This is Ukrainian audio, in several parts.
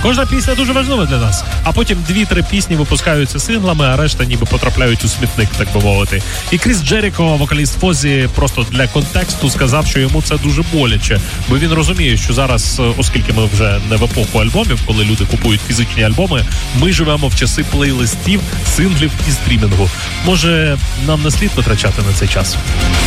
Кожна пісня дуже важлива для нас. А потім 2-3 пісні випускаються синглами, а решта ніби потрапляють у смітник, так би мовити. І Кріс Джеріко, вокаліст Фозі, просто для контексту сказав, що йому це дуже боляче. Бо він розуміє, що зараз, оскільки ми вже не в епоху альбомів, коли люди купують фізичні альбоми, ми живемо в часи плейлистів, синглів і стрімінгу. Може, нам не слід витрачати на цей час?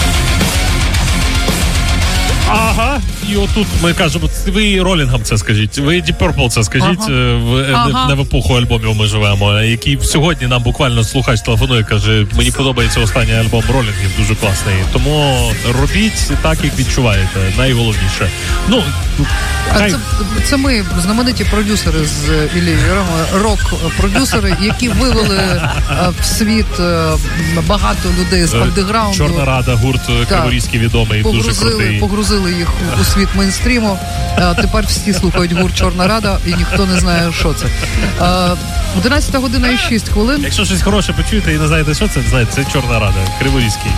Ага, і отут ми кажемо, ви Ролінгам це скажіть, ви Deep Purple це скажіть, не в епоху альбомів ми живемо, який сьогодні нам буквально слухач телефонує, каже, мені подобається останній альбом Ролінгів, дуже класний. Тому робіть так, як відчуваєте, найголовніше. Ну, це ми, знамениті продюсери з Іллі рок-продюсери, які вивели в світ багато людей з андеграунду. Чорна Рада, гурт криворізький відомий, дуже крутий. Погрузили їх у світ мейнстріму. Тепер всі слухають гурт Чорна Рада, і ніхто не знає, що це. 11 година і 6 хвилин. Якщо щось хороше почуєте і не знаєте, що це, знаєте, це Чорна Рада, криворізький.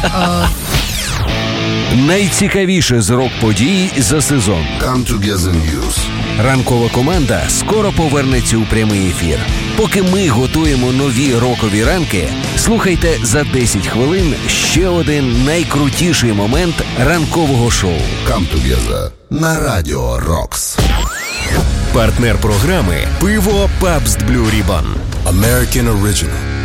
Найцікавіше з рок-подій за сезон. Come Together News. Ранкова команда скоро повернеться у прямий ефір. Поки ми готуємо нові рокові ранки, слухайте за 10 хвилин ще один найкрутіший момент ранкового шоу. Come Together на Радіо Рокс. Партнер програми «Пиво Pabst Blue Ribbon». American Original.